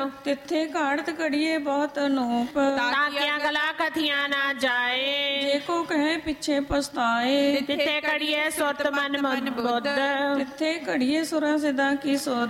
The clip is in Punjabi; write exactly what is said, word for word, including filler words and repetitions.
ਤਿੱਥੇ ਘਾੜਤ ਘੜੀਏ ਬਹੁਤ ਅਨੂਪ, ਤਾਕੀਆਂ ਗਲਾ ਕਥੀਆਂ ਨਾ ਜਾਏ। ਜੇ ਕੋ ਕਹੇ ਪਿੱਛੇ ਪਛਤਾਏ, ਤਿੱਥੇ ਘੜੀਏ ਸੁਰਤ ਮਨ ਮਨ ਬੁੱਧ, ਤਿੱਥੇ ਘੜੀਏ ਸੁਰਾਂ ਸਿਦਾ ਕੀ ਸੋਧ।